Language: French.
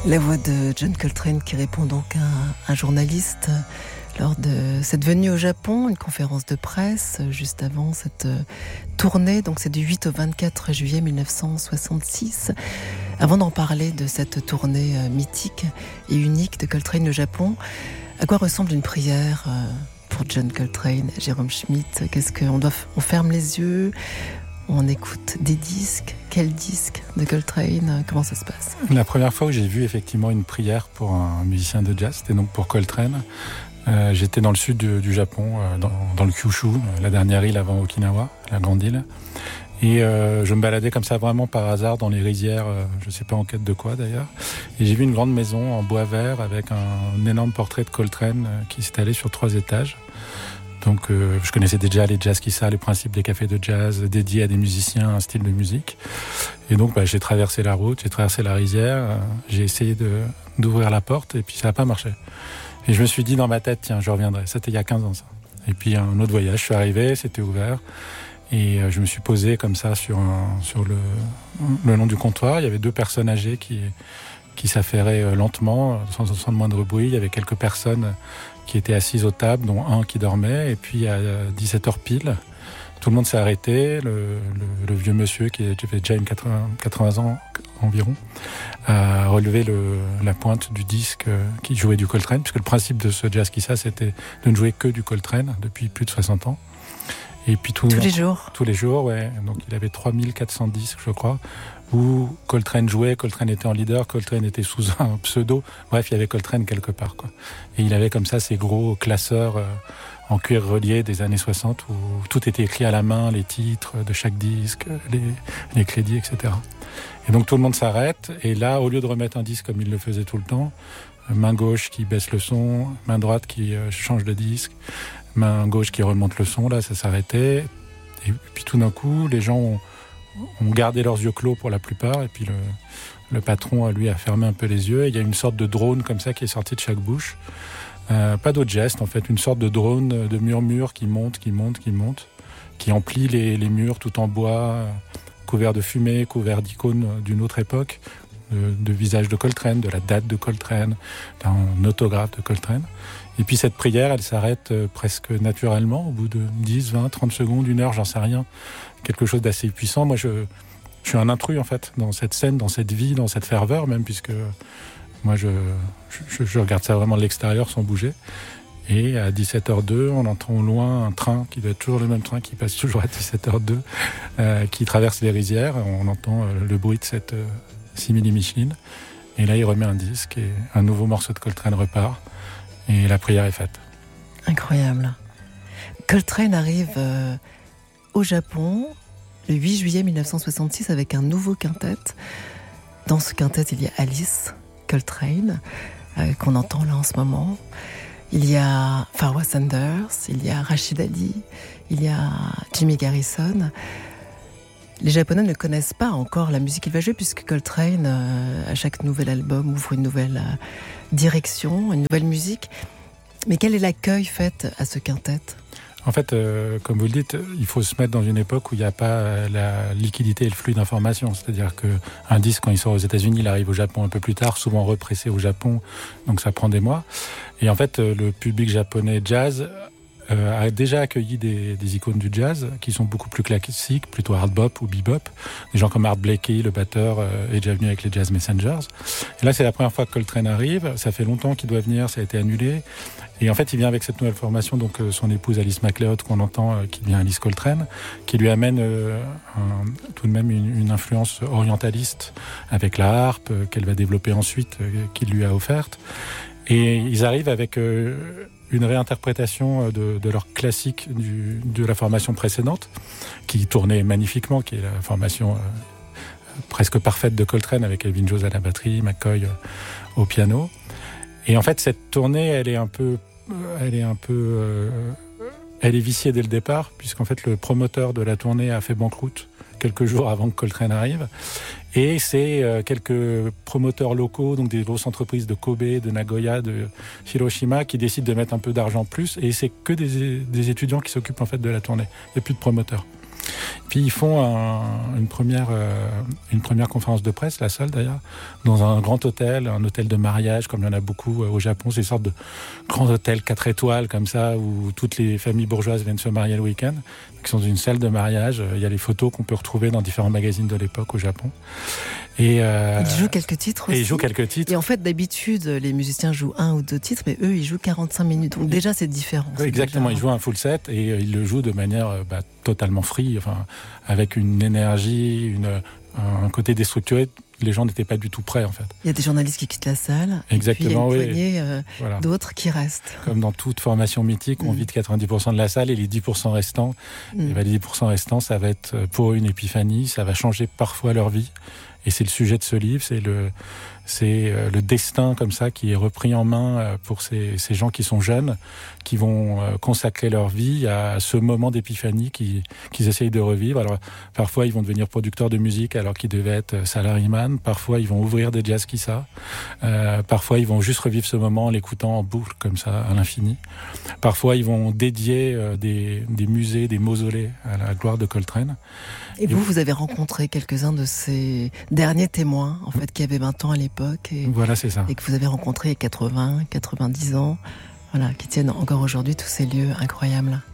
La voix de John Coltrane qui répond donc à un journaliste lors de cette venue au Japon, une conférence de presse juste avant cette tournée. Donc c'est du 8 au 24 juillet 1966. Avant d'en parler de cette tournée mythique et unique de Coltrane au Japon, à quoi ressemble une prière pour John Coltrane, Jérôme Schmitt? On ferme les yeux, on écoute des disques? Quel disque de Coltrane? Comment ça se passe? La première fois où j'ai vu effectivement une prière pour un musicien de jazz, c'était donc pour Coltrane. J'étais dans le sud du Japon, dans le Kyushu, la dernière île avant Okinawa, la grande île. Et je me baladais comme ça vraiment par hasard dans les rizières, je ne sais pas en quête de quoi d'ailleurs. Et j'ai vu une grande maison en bois vert avec un énorme portrait de Coltrane qui s'étalait sur 3 étages. Donc je connaissais déjà les jazzkissa, les principes des cafés de jazz dédiés à des musiciens, un style de musique. Et donc j'ai traversé la route, j'ai traversé la rizière, j'ai essayé d'ouvrir la porte et puis ça n'a pas marché. Et je me suis dit dans ma tête, tiens, je reviendrai. C'était il y a 15 ans ça. Et puis un autre voyage, je suis arrivé, c'était ouvert. Et je me suis posé comme ça sur le long du comptoir. Il y avait 2 personnes âgées qui s'affairaient lentement, sans le moindre bruit. Il y avait quelques personnes qui étaient assises aux tables, dont un qui dormait. Et puis à 17h pile, tout le monde s'est arrêté. Le vieux monsieur, qui avait déjà 80 ans environ, a relevé la pointe du disque qui jouait du Coltrane, puisque le principe de ce jazzkissa, c'était de ne jouer que du Coltrane depuis plus de 60 ans. Et puis tous les jours. Tous les jours, ouais. Donc il avait 3400 disques, je crois, où Coltrane jouait, Coltrane était en leader, Coltrane était sous un pseudo. Bref, il y avait Coltrane quelque part, quoi. Et il avait comme ça ces gros classeurs en cuir relié des années 60 où tout était écrit à la main, les titres de chaque disque, les crédits, etc. Et donc tout le monde s'arrête. Et là, au lieu de remettre un disque comme il le faisait tout le temps, main gauche qui baisse le son, main droite qui change de disque, main gauche qui remonte le son, là, ça s'arrêtait. Et puis tout d'un coup, les gens ont gardé leurs yeux clos pour la plupart. Et puis le patron, lui, a fermé un peu les yeux. Et il y a une sorte de drone comme ça qui est sorti de chaque bouche. Pas d'autre geste, en fait. Une sorte de drone de murmure qui monte, qui emplit les murs tout en bois, couvert de fumée, couvert d'icônes d'une autre époque, de visage de Coltrane, de la date de Coltrane, d'un autographe de Coltrane. Et puis cette prière, elle s'arrête presque naturellement, au bout de 10, 20, 30 secondes, 1 heure, j'en sais rien. Quelque chose d'assez puissant. Moi, je suis un intrus, en fait, dans cette scène, dans cette vie, dans cette ferveur, même, puisque moi, je regarde ça vraiment de l'extérieur, sans bouger. Et à 17h02, on entend au loin un train, qui doit être toujours le même train, qui passe toujours à 17h02, qui traverse les rizières. On entend le bruit de cette simili Micheline. Et là, il remet un disque et un nouveau morceau de Coltrane repart. Et la prière est faite. Incroyable. Coltrane arrive au Japon le 8 juillet 1966 avec un nouveau quintet. Dans ce quintet, il y a Alice Coltrane, qu'on entend là en ce moment. Il y a Farwah Sanders, il y a Rachid Ali, il y a Jimmy Garrison. Les Japonais ne connaissent pas encore la musique qu'il va jouer, puisque Coltrane, à chaque nouvel album, ouvre une nouvelle direction, une nouvelle musique. Mais quel est l'accueil fait à ce quintet ? En fait, comme vous le dites, il faut se mettre dans une époque où il n'y a pas la liquidité et le flux d'informations. C'est-à-dire qu'un disque, quand il sort aux États-Unis, il arrive au Japon un peu plus tard, souvent repressé au Japon, donc ça prend des mois. Et en fait, le public japonais jazz a déjà accueilli des icônes du jazz qui sont beaucoup plus classiques, plutôt hard bop ou bebop. Des gens comme Art Blakey, le batteur, est déjà venu avec les Jazz Messengers. Et là, c'est la première fois que Coltrane arrive. Ça fait longtemps qu'il doit venir, ça a été annulé. Et en fait, il vient avec cette nouvelle formation, donc son épouse Alice MacLeod, qu'on entend, qui devient Alice Coltrane, qui lui amène tout de même une influence orientaliste avec la harpe, qu'elle va développer ensuite, qu'il lui a offerte. Et ils arrivent avec une réinterprétation de leur classique de la formation précédente, qui tournait magnifiquement, qui est la formation presque parfaite de Coltrane, avec Elvin Jones à la batterie, McCoy au piano. Et en fait, cette tournée, elle est viciée dès le départ, puisqu'en fait, le promoteur de la tournée a fait banqueroute quelques jours avant que Coltrane arrive. Et c'est quelques promoteurs locaux, donc des grosses entreprises de Kobe, de Nagoya, de Hiroshima, qui décident de mettre un peu d'argent plus. Et c'est que des étudiants qui s'occupent en fait de la tournée. Il n'y a plus de promoteurs. Puis ils font une première conférence de presse, la seule d'ailleurs, dans un grand hôtel, un hôtel de mariage, comme il y en a beaucoup au Japon. C'est une sorte de grand hôtel 4 étoiles comme ça, où toutes les familles bourgeoises viennent se marier le week-end, qui sont dans une salle de mariage. Il y a les photos qu'on peut retrouver dans différents magazines de l'époque au Japon. Et ils jouent quelques titres aussi. Et ils jouent quelques titres. Et en fait, d'habitude, les musiciens jouent 1 ou 2 titres, mais eux, ils jouent 45 minutes. Donc déjà, c'est différent. Oui, exactement, ils jouent un full set et ils le jouent de manière totalement free, enfin, avec une énergie, un côté déstructuré. Les gens n'étaient pas du tout prêts, en fait. Il y a des journalistes qui quittent la salle. Exactement, et puis il y a une poignée d'autres qui restent. Comme dans toute formation mythique, on vide 90% de la salle et les 10% restants, les 10% restants, ça va être pour une épiphanie, ça va changer parfois leur vie. Et c'est le sujet de ce livre, c'est le destin comme ça qui est repris en main pour ces gens qui sont jeunes, qui vont consacrer leur vie à ce moment d'épiphanie qu'ils essayent de revivre. Alors parfois ils vont devenir producteurs de musique alors qu'ils devaient être salariman, parfois ils vont ouvrir des jazz kissa, parfois ils vont juste revivre ce moment en l'écoutant en boucle comme ça à l'infini. Parfois ils vont dédier des musées, des mausolées à la gloire de Coltrane. Et vous avez rencontré quelques-uns de ces derniers témoins, en fait, qui avaient 20 ans à l'époque. Voilà, c'est ça. Et que vous avez rencontrés à 80, 90 ans, voilà, qui tiennent encore aujourd'hui tous ces lieux incroyables.